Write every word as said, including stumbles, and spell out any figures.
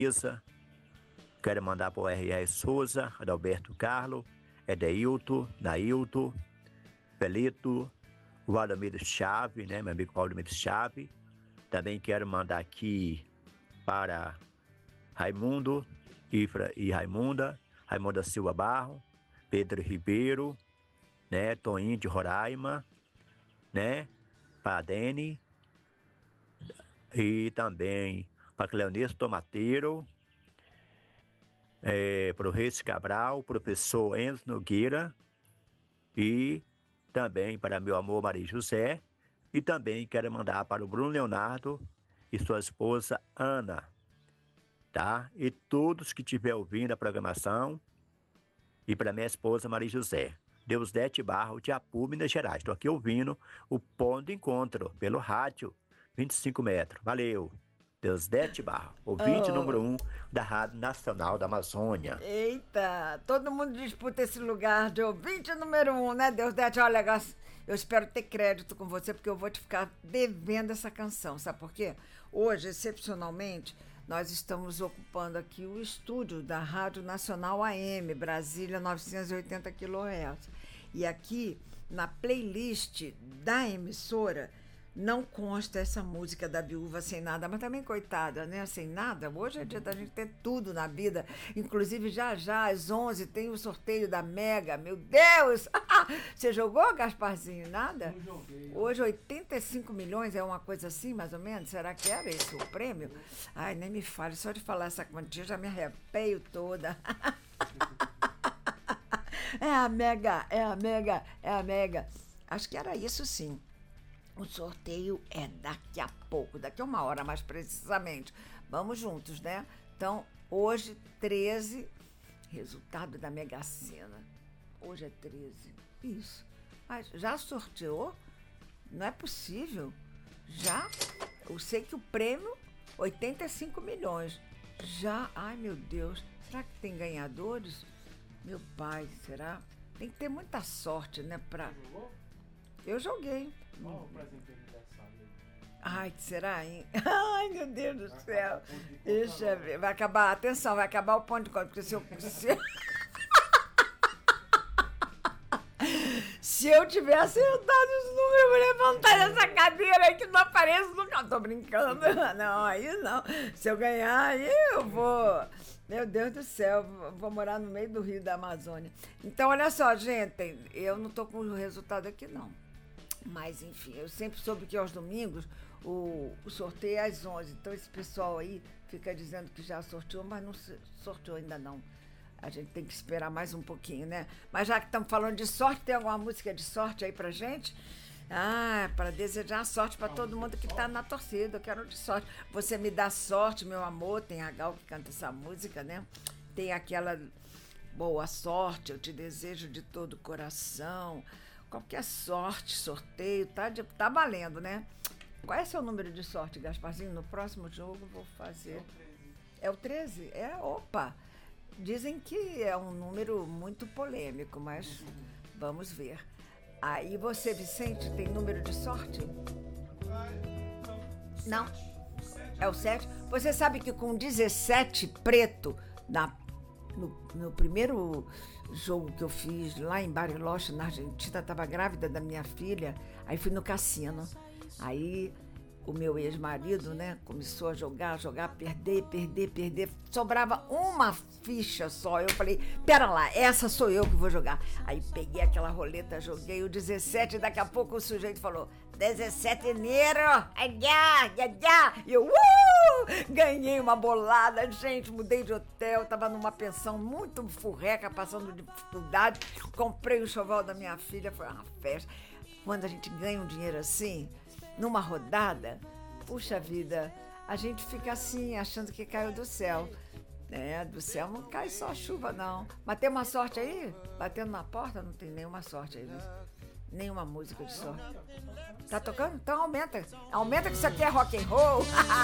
Isa, quero mandar para o R R Souza, Adalberto Carlos, Edeilton, Nailton, Pelito, o Valdomiro Chave, né, meu amigo Valdomiro Chave. Também quero mandar aqui para Raimundo Ifra e Raimunda, Raimunda Silva Barro, Pedro Ribeiro, né, Toninho de Roraima, né, para Dene, e também para Cleonice Tomateiro, é, para o Reis Cabral, professor Enzo Nogueira, e também para meu amor Maria José, e também quero mandar para o Bruno Leonardo e sua esposa Ana, tá? E todos que estiver ouvindo a programação, e para minha esposa Maria José. Deusdete Barro, de Apu, Minas Gerais. Estou aqui ouvindo o Ponto de Encontro, pelo rádio, vinte e cinco metros. Valeu. Deusdete Barro, ouvinte Oh. número um da Rádio Nacional da Amazônia. Eita, todo mundo disputa esse lugar de ouvinte número um, né, Deusdete? Olha, eu espero ter crédito com você, porque eu vou te ficar devendo essa canção, sabe por quê? Hoje, excepcionalmente, nós estamos ocupando aqui o estúdio da Rádio Nacional A M, Brasília, novecentos e oitenta quilohertz. E aqui, na playlist da emissora, não consta essa música da Viúva Sem Nada, mas também, coitada, né? Sem nada. Hoje é dia da gente ter tudo na vida. Inclusive, já já, às onze, tem o sorteio da Mega. Meu Deus! Você jogou, Gasparzinho? Nada? Não joguei. Hoje, oitenta e cinco milhões é uma coisa assim, mais ou menos? Será que era esse o prêmio? Ai, nem me fale. Só de falar essa quantia, eu já me arrepio toda. É a Mega, é a Mega, é a Mega. Acho que era isso, sim. O sorteio é daqui a pouco, daqui a uma hora mais precisamente. Vamos juntos, né? Então, hoje, treze, resultado da Mega Sena. Hoje é treze. Isso. Mas já sorteou? Não é possível. Já? Eu sei que o prêmio, oitenta e cinco milhões. Já? Ai, meu Deus. Será que tem ganhadores? Meu pai, será? Tem que ter muita sorte, né? Pra... Jogou? Eu joguei. Qual o presente de aniversário aí? Ai, que será, hein? Ai, meu Deus do céu. Deixa eu ver. Vai acabar, atenção, vai acabar o ponto de conta. Porque se eu... Se eu, se eu tiver acertado os números, eu vou levantar essa cadeira aí que não aparece nunca. Tô brincando. Não, aí não. Se eu ganhar, aí eu vou... Meu Deus do céu, vou morar no meio do Rio da Amazônia. Então, olha só, gente, eu não tô com o resultado aqui, não. Mas, enfim, eu sempre soube que aos domingos o, o sorteio é às onze. Então, esse pessoal aí fica dizendo que já sorteou, mas não sorteou ainda não. A gente tem que esperar mais um pouquinho, né? Mas já que estamos falando de sorte, tem alguma música de sorte aí pra gente? Ah, para desejar sorte para todo mundo que está na torcida. Eu quero de sorte. Você me dá sorte, meu amor. Tem a Gal que canta essa música, né? Tem aquela boa sorte, eu te desejo de todo o coração. Qualquer sorte, sorteio, tá, de, tá valendo, né? Qual é seu número de sorte, Gasparzinho? No próximo jogo vou fazer. É o treze? É, opa! Dizem que é um número muito polêmico, mas vamos ver. Aí você, Vicente, tem número de sorte? Não? É o sete? Você sabe que com dezessete preto, na, no, no primeiro jogo que eu fiz lá em Bariloche, na Argentina, estava grávida da minha filha, aí fui no cassino. Aí o meu ex-marido, né, começou a jogar, jogar, perder, perder, perder. Sobrava uma ficha só. Eu falei, pera lá, essa sou eu que vou jogar. Aí peguei aquela roleta, joguei o dezessete, daqui a pouco o sujeito falou, dezessete dinheiro, adá, adá. E eu, uh! Ganhei uma bolada, gente, mudei de hotel, tava numa pensão muito furreca, passando dificuldade. Comprei o enxoval da minha filha, foi uma festa. Quando a gente ganha um dinheiro assim, numa rodada, puxa vida, a gente fica assim, achando que caiu do céu. É, do céu não cai só chuva, não. Mas tem uma sorte aí? Batendo na porta, não tem nenhuma sorte aí. Nenhuma música de sorte. Tá tocando? Então aumenta. Aumenta que isso aqui é rock and roll.